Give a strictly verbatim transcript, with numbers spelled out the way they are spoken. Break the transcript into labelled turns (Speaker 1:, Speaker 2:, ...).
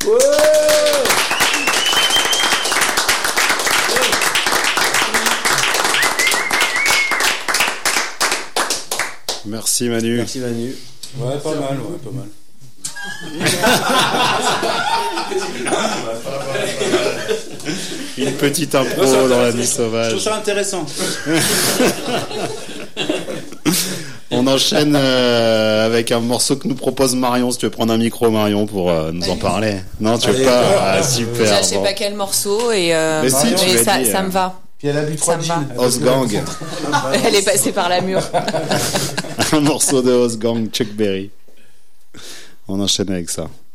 Speaker 1: Ouais.
Speaker 2: Merci Manu.
Speaker 1: Merci Manu.
Speaker 3: Ouais, pas mal, ouais, pas mal.
Speaker 2: Une petite impro
Speaker 3: non,
Speaker 2: dans la nuit sauvage.
Speaker 3: Je trouve ça intéressant.
Speaker 2: On enchaîne euh, avec un morceau que nous propose Marion. Si tu veux prendre un micro, Marion, pour euh, nous en parler. Non, tu veux
Speaker 1: Allez,
Speaker 2: pas.
Speaker 1: ouais,
Speaker 2: Ah,
Speaker 1: ouais,
Speaker 2: super.
Speaker 4: Déjà, je sais
Speaker 2: bon.
Speaker 4: pas quel morceau et, euh,
Speaker 2: Mais si, tu
Speaker 4: et
Speaker 2: l'as
Speaker 4: ça,
Speaker 2: dit,
Speaker 4: ça
Speaker 2: euh.
Speaker 4: me va.
Speaker 1: Puis elle a bu trois
Speaker 4: me
Speaker 1: gins.
Speaker 4: va.
Speaker 2: Osgang.
Speaker 4: Elle est passée par la mur.
Speaker 2: Un morceau de Osgang, Chuck Berry. On enchaîne avec ça.